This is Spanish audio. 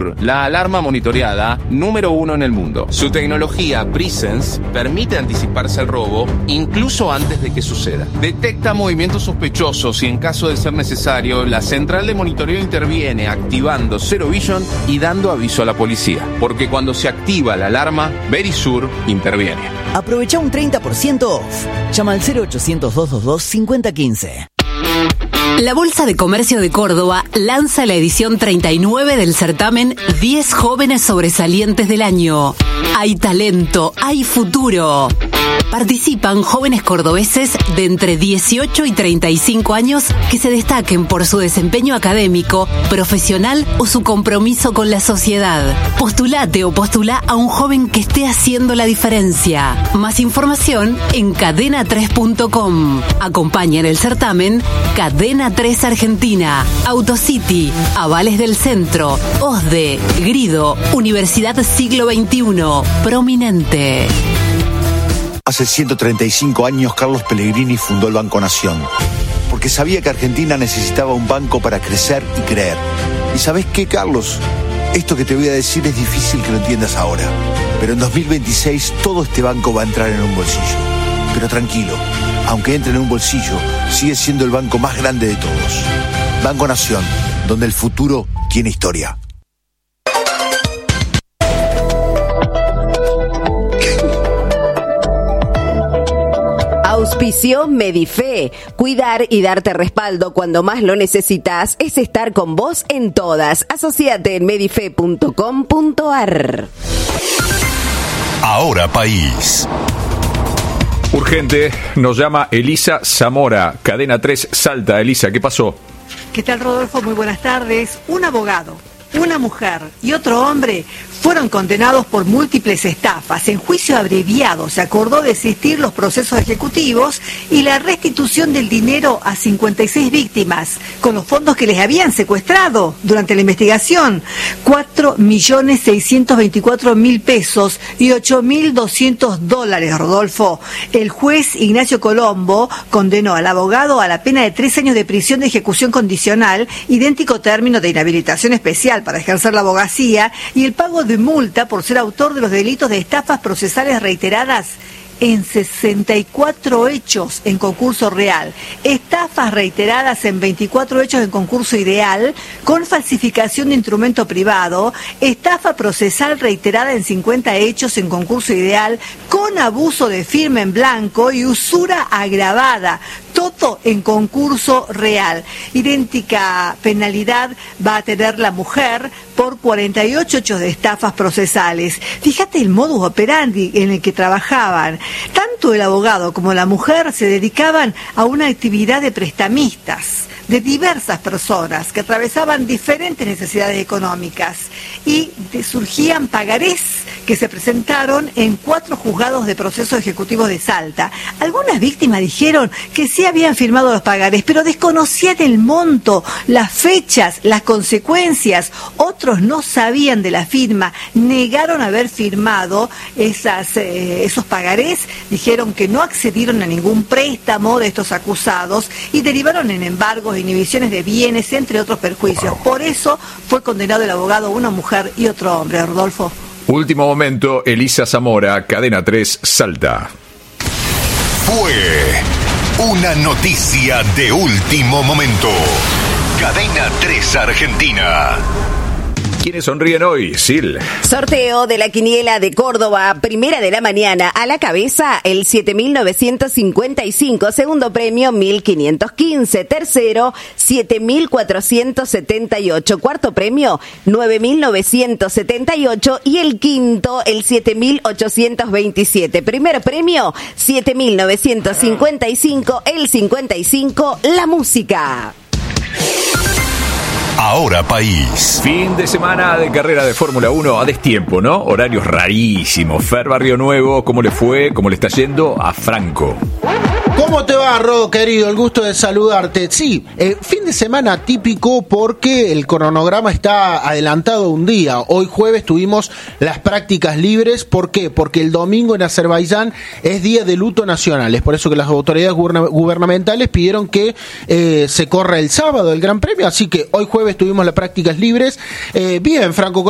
la alarma monitoreada número 1 en el mundo. Su tecnología Presence permite anticiparse al robo incluso antes de que suceda. Detecta movimientos sospechosos y en caso de ser necesario, la central de monitoreo interviene activando Zero Vision y dando aviso a la policía. Porque cuando se activa la alarma, Verisur interviene. Aprovecha un 30% off. Llama al 0800-222-5015. La Bolsa de Comercio de Córdoba lanza la edición 39 del certamen 10 jóvenes sobresalientes del año. Hay talento, hay futuro. Participan jóvenes cordobeses de entre 18 y 35 años que se destaquen por su desempeño académico, profesional o su compromiso con la sociedad. Postulate o postulá a un joven que esté haciendo la diferencia. Más información en cadena3.com. Acompaña en el certamen Cadena 3 Argentina, Autocity, Avales del Centro, OSDE, Grido, Universidad Siglo XXI, Prominente. Hace 135 años Carlos Pellegrini fundó el Banco Nación, porque sabía que Argentina necesitaba un banco para crecer y creer. ¿Y sabés qué, Carlos? Esto que te voy a decir es difícil que lo entiendas ahora, pero en 2026 todo este banco va a entrar en un bolsillo. Pero tranquilo, aunque entre en un bolsillo, sigue siendo el banco más grande de todos. Banco Nación, donde el futuro tiene historia. Auspicio Medife. Cuidar y darte respaldo cuando más lo necesitas es estar con vos en todas. Asociate en medife.com.ar. Ahora País. Urgente, nos llama Elisa Zamora, Cadena 3 Salta. Elisa, ¿qué pasó? ¿Qué tal, Rodolfo? Muy buenas tardes. Un abogado, una mujer y otro hombre fueron condenados por múltiples estafas. En juicio abreviado se acordó desistir los procesos ejecutivos y la restitución del dinero a 56 víctimas con los fondos que les habían secuestrado durante la investigación. 4.624.000 pesos y $8.200, Rodolfo. El juez Ignacio Colombo condenó al abogado a la pena de 3 años de prisión de ejecución condicional, idéntico término de inhabilitación especial para ejercer la abogacía, y el pago de multa por ser autor de los delitos de estafas procesales reiteradas en 64 hechos en concurso real, estafas reiteradas en 24 hechos en concurso ideal, con falsificación de instrumento privado, estafa procesal reiterada en 50 hechos en concurso ideal, con abuso de firma en blanco y usura agravada, todo en concurso real. Idéntica penalidad va a tener la mujer por 48 hechos de estafas procesales. Fíjate el modus operandi en el que trabajaban. Tanto el abogado como la mujer se dedicaban a una actividad de prestamistas de diversas personas que atravesaban diferentes necesidades económicas y surgían pagarés que se presentaron en 4 juzgados de procesos ejecutivos de Salta. Algunas víctimas dijeron que sí habían firmado los pagarés, pero desconocían el monto, las fechas, las consecuencias. Otros no sabían de la firma, negaron haber firmado esos pagarés, dijeron que no accedieron a ningún préstamo de estos acusados y derivaron en embargos, inhibiciones de bienes, entre otros perjuicios. Por eso fue condenado el abogado, una mujer y otro hombre, Rodolfo. Último momento, Elisa Zamora, Cadena 3 Salta. Fue una noticia de último momento. Cadena 3 Argentina. ¿Quiénes sonríen hoy, Sil? Sorteo de la quiniela de Córdoba, primera de la mañana. A la cabeza, el 7.955. Segundo premio, 1.515. Tercero, 7.478. Cuarto premio, 9.978. Y el quinto, el 7.827. Primer premio, 7.955. El 55, la música. Ahora País. Fin de semana de carrera de Fórmula 1 a destiempo, ¿no? Horarios rarísimos. Fer Barrio Nuevo, ¿cómo le fue? ¿Cómo le está yendo a Franco? ¿Cómo te va, Ro, querido? El gusto de saludarte. Sí, fin de semana típico porque el cronograma está adelantado un día. Hoy jueves tuvimos las prácticas libres. ¿Por qué? Porque el domingo en Azerbaiyán es día de luto nacional. Es por eso que las autoridades gubernamentales pidieron que se corra el sábado el Gran Premio. Así que hoy jueves tuvimos las prácticas libres. Bien, Franco.